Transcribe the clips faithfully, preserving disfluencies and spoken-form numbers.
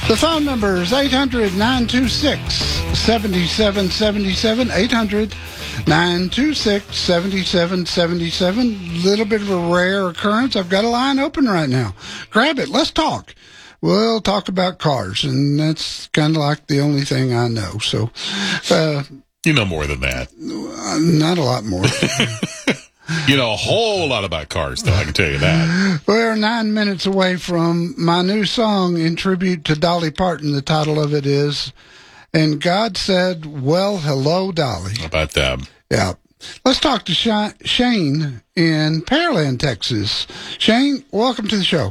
The phone number is eight hundred, nine two six, seven seven seven seven, eight hundred, nine two six, seven seven seven seven. Little bit of a rare occurrence. I've got a line open right now. Grab it. Let's talk. We'll talk about cars, and that's kind of like the only thing I know. So, uh, you know more than that. Uh, not a lot more. You know a whole lot about cars, though, I can tell you that. We're nine minutes away from my new song in tribute to Dolly Parton. The title of it is, And God Said, Well, Hello, Dolly. How about that? Yeah. Let's talk to Sh- Shane in Pearland, Texas. Shane, welcome to the show.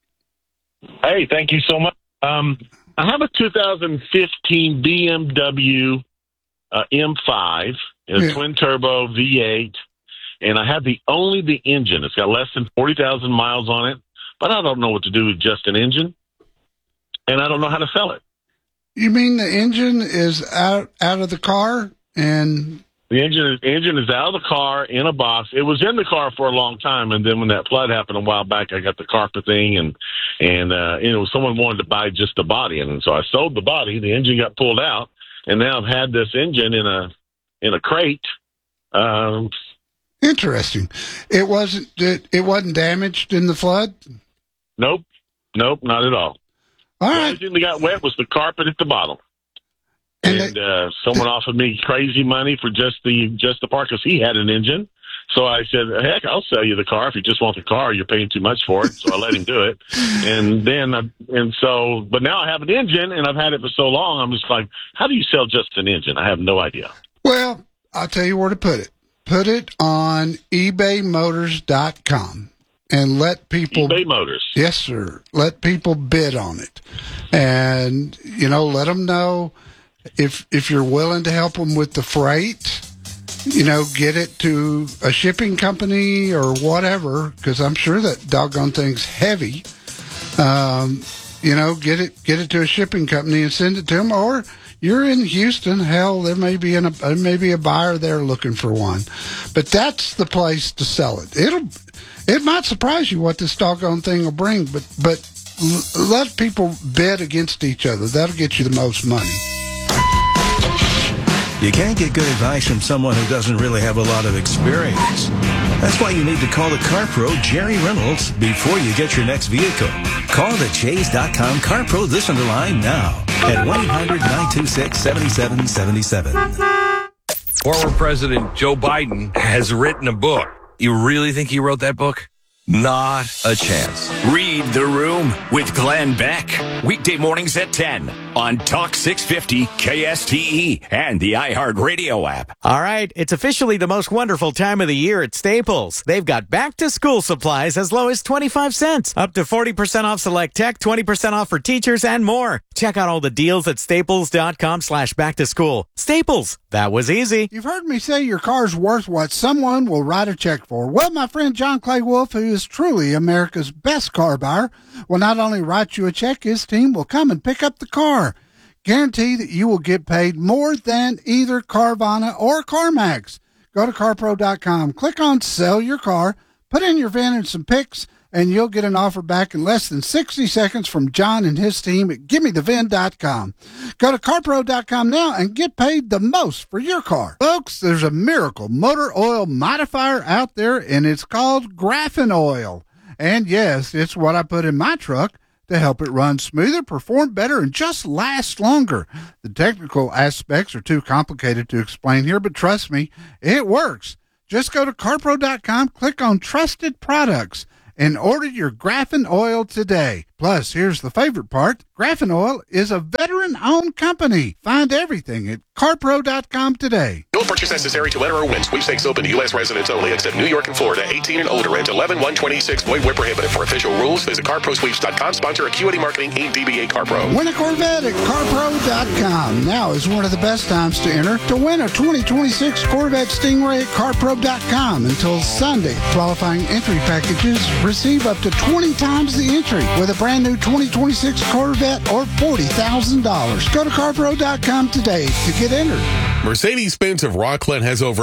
Hey, thank you so much. Um, I have a two thousand fifteen B M W uh, M five, a Yeah. twin-turbo V eight. And I have the only the engine. It's got less than forty thousand miles on it, but I don't know what to do with just an engine, and I don't know how to sell it. You mean the engine is out out of the car and The engine is, engine is out of the car in a box. It was in the car for a long time, and then when that flood happened a while back, I got the carpet thing, and and uh, you know someone wanted to buy just the body, and so I sold the body. The engine got pulled out, and now I've had this engine in a in a crate. Um, Interesting. It wasn't it, it wasn't damaged in the flood? Nope. Nope, not at all. All The right. only thing that got wet was the carpet at the bottom. And And uh, someone offered me crazy money for just the just the part because he had an engine. So I said, heck, I'll sell you the car. If you just want the car, you're paying too much for it. So I let him do it. And then, I, and so, but now I have an engine and I've had it for so long. I'm just like, how do you sell just an engine? I have no idea. Well, I'll tell you where to put it. Put it on ebay motors dot com and let people eBay Motors. Yes, sir. Let people bid on it. And, you know, let them know if if you're willing to help them with the freight, you know, get it to a shipping company or whatever, because I'm sure that doggone thing's heavy. Um, you know, get it get it to a shipping company and send it to them. Or you're in Houston, hell, there may be an, there may be a buyer there looking for one. But that's the place to sell it. It'll it might surprise you what this doggone thing will bring, but but l- let people bid against each other. That'll get you the most money. You can't get good advice from someone who doesn't really have a lot of experience. That's why you need to call the Car Pro, Jerry Reynolds, before you get your next vehicle. Call the Chase dot com Car Pro listener line now at one eight hundred, nine two six, seven seven seven seven. Former President Joe Biden has written a book. You really think he wrote that book? Not a chance. Read the Room with Glenn Beck. Weekday mornings at ten on Talk six fifty K S T E and the iHeartRadio app. All right, it's officially the most wonderful time of the year at Staples. They've got back-to-school supplies as low as twenty-five cents, up to forty percent off select tech, twenty percent off for teachers, and more. Check out all the deals at staples.com slash back-to-school. Staples, that was easy. You've heard me say your car's worth what someone will write a check for. Well, my friend John Clay Wolf, who is truly America's best car buyer, will not only write you a check, his team will come and pick up the car. Guarantee that you will get paid more than either Carvana or CarMax. Go to car pro dot com, click on Sell Your Car, put in your V I N and some pics, and you'll get an offer back in less than sixty seconds from John and his team at gimme the V I N dot com. Go to car pro dot com now and get paid the most for your car. Folks, there's a miracle motor oil modifier out there, and it's called Graphene Oil. And yes, it's what I put in my truck to help it run smoother, perform better, and just last longer. The technical aspects are too complicated to explain here, but trust me, it works. Just go to car pro dot com, click on Trusted Products, and order your Graphene Oil today. Plus, here's the favorite part. Graphene Oil is a veteran-owned company. Find everything at car pro dot com today. No purchase necessary to enter or win. Sweepstakes open to U S residents only, except New York and Florida, eighteen and older, and eleven one twenty-six. Void where prohibited. For official rules, visit car pro sweeps dot com. Sponsor Acuity Marketing, Incorporated. D B A CarPro. Win a Corvette at car pro dot com. Now is one of the best times to enter to win a twenty twenty-six Corvette Stingray at car pro dot com until Sunday. Qualifying entry packages receive up to twenty times the entry with a brand new twenty twenty-six Corvette or forty thousand dollars. Go to car pro dot com today to get entered. Mercedes-Benz of Rockland has over fifty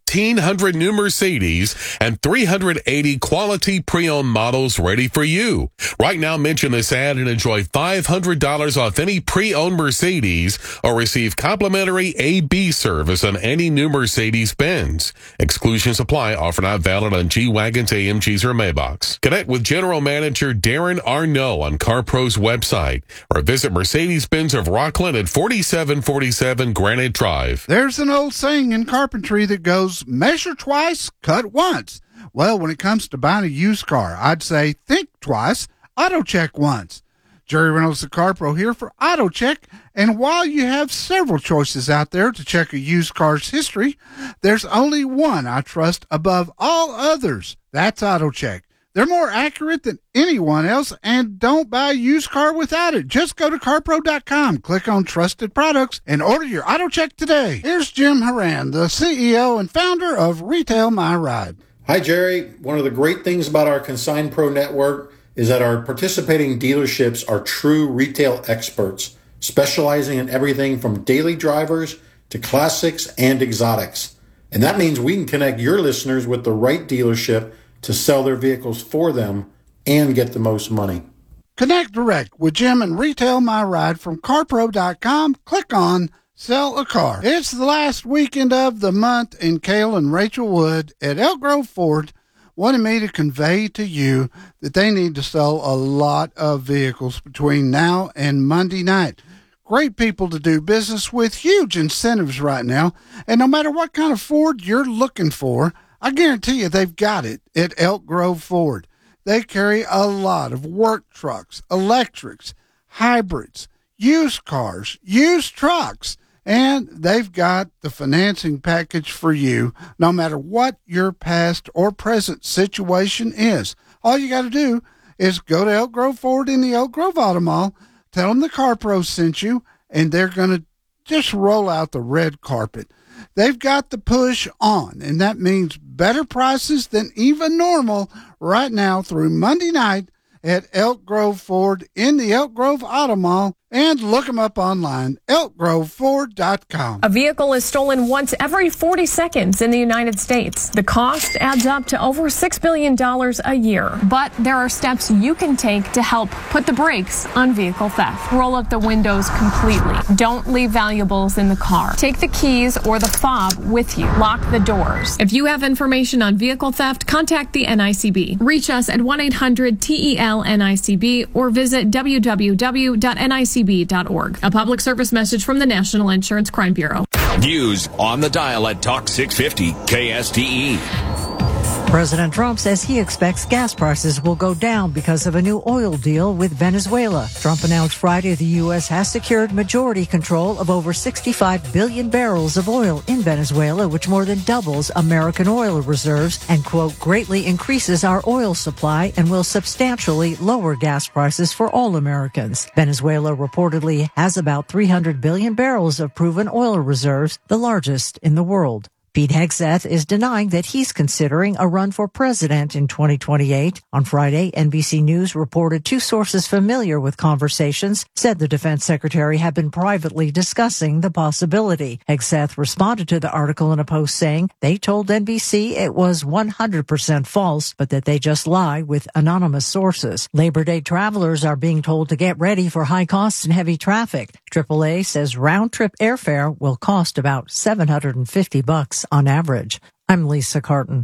fifteen hundred new Mercedes and three hundred eighty quality pre-owned models ready for you. Right now, mention this ad and enjoy five hundred dollars off any pre-owned Mercedes or receive complimentary A B service on any new Mercedes-Benz. Exclusions apply. Offer not valid on G-Wagons, A M Gs, or Maybachs. Connect with General Manager Darren Arnault on CarPro's website or visit Mercedes-Benz of Rockland at forty-seven forty-seven Granite Drive. There's an old saying in carpentry that goes, measure twice, cut once. Well, when it comes to buying a used car, I'd say think twice, auto check once. Jerry Reynolds, the Car Pro, here for Auto Check. And while you have several choices out there to check a used car's history, there's only one I trust above all others. That's Auto Check. They're more accurate than anyone else, and don't buy a used car without it. Just go to car pro dot com, click on Trusted Products, and order your Auto Check today. Here's Jim Horan, the C E O and founder of Retail My Ride. Hi, Jerry. One of the great things about our Consign Pro network is that our participating dealerships are true retail experts, specializing in everything from daily drivers to classics and exotics. And that means we can connect your listeners with the right dealership to sell their vehicles for them and get the most money. Connect direct with Jim and Retail My Ride from car pro dot com. Click on Sell a Car. It's the last weekend of the month, and Cale and Rachel Wood at Elk Grove Ford wanted me to convey to you that they need to sell a lot of vehicles between now and Monday night. Great people to do business with, huge incentives right now, and no matter what kind of Ford you're looking for, I guarantee you they've got it at Elk Grove Ford. They carry a lot of work trucks, electrics, hybrids, used cars, used trucks, and they've got the financing package for you, no matter what your past or present situation is. All you got to do is go to Elk Grove Ford in the Elk Grove Auto Mall, tell them the Car Pro sent you, and they're going to just roll out the red carpet. They've got the push on, and that means better prices than even normal right now through Monday night at Elk Grove Ford in the Elk Grove Auto Mall, and look them up online, elk grove ford dot com. A vehicle is stolen once every forty seconds in the United States. The cost adds up to over six billion dollars a year. But there are steps you can take to help put the brakes on vehicle theft. Roll up the windows completely. Don't leave valuables in the car. Take the keys or the fob with you. Lock the doors. If you have information on vehicle theft, contact the N I C B. Reach us at one eight hundred T E L N I C B or visit w w w dot N I C B dot org. A public service message from the National Insurance Crime Bureau. News on the dial at Talk six fifty K S T E. President Trump says he expects gas prices will go down because of a new oil deal with Venezuela. Trump announced Friday the U S has secured majority control of over sixty-five billion barrels of oil in Venezuela, which more than doubles American oil reserves and, quote, greatly increases our oil supply and will substantially lower gas prices for all Americans. Venezuela reportedly has about three hundred billion barrels of proven oil reserves, the largest in the world. Pete Hegseth is denying that he's considering a run for president in twenty twenty-eight. On Friday, N B C News reported two sources familiar with conversations said the defense secretary had been privately discussing the possibility. Hegseth responded to the article in a post saying they told N B C it was one hundred percent false, but that they just lie with anonymous sources. Labor Day travelers are being told to get ready for high costs and heavy traffic. triple A says round-trip airfare will cost about seven hundred fifty bucks on average. I'm Lisa Carton.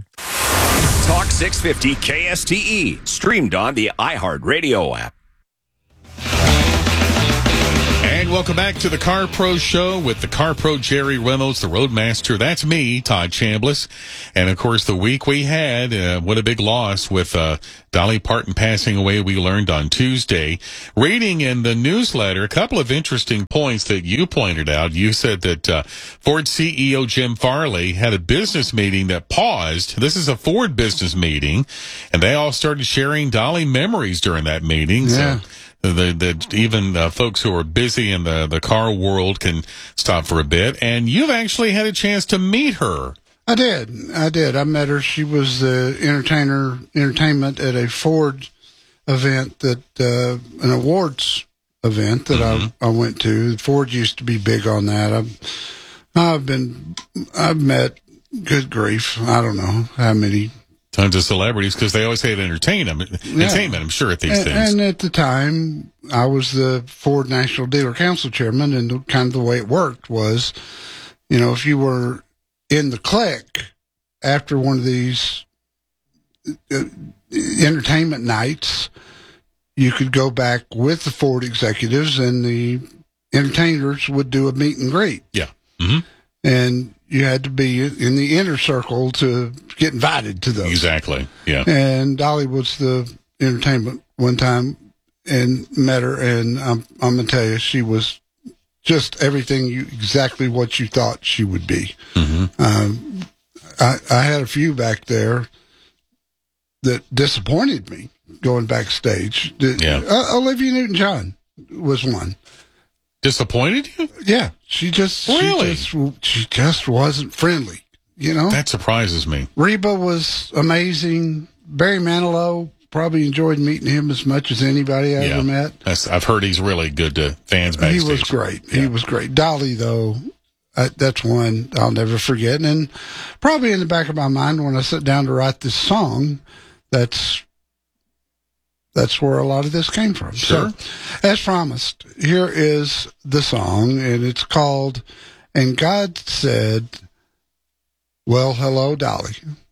Talk six fifty K S T E, streamed on the iHeartRadio app. And welcome back to the Car Pro Show with the Car Pro Jerry Reynolds, the Roadmaster. That's me, Todd Chambliss. And, of course, the week we had, uh, what a big loss with uh, Dolly Parton passing away, we learned on Tuesday. Reading in the newsletter, a couple of interesting points that you pointed out. You said that uh, Ford C E O Jim Farley had a business meeting that paused. This is a Ford business meeting, and they all started sharing Dolly memories during that meeting. Yeah. So The, the, even uh, folks who are busy in the, the car world can stop for a bit. And you've actually had a chance to meet her. I did. I did. I met her. She was the entertainer, entertainment at a Ford event, that uh, an awards event that mm-hmm. I, I went to. Ford used to be big on that. I've, I've been, I've met good grief, I don't know how many. Tons of celebrities, because they always say to entertain them. Yeah. Entertainment, I'm sure, at these and, things. And at the time, I was the Ford National Dealer Council chairman, and the, kind of the way it worked was, you know, if you were in the clique after one of these uh, entertainment nights, you could go back with the Ford executives, and the entertainers would do a meet and greet. Yeah. Mm-hmm. And you had to be in the inner circle to get invited to those. Exactly. Yeah. And Dolly was the entertainment one time and met her, and I'm, I'm going to tell you, she was just everything you, exactly what you thought she would be. Mm-hmm. Um, I, I had a few back there that disappointed me going backstage. Yeah. Uh, Olivia Newton-John was one. Disappointed you? Yeah. She just, really? she just, she just wasn't friendly, you know? That surprises me. Reba was amazing. Barry Manilow, probably enjoyed meeting him as much as anybody I yeah. ever met. That's, I've heard he's really good to fans backstage. He was great. Yeah. He was great. Dolly, though, I, that's one I'll never forget. And probably in the back of my mind when I sit down to write this song, that's that's where a lot of this came from. Sure. So, as promised, here is the song, and it's called And God Said, Well, Hello, Dolly.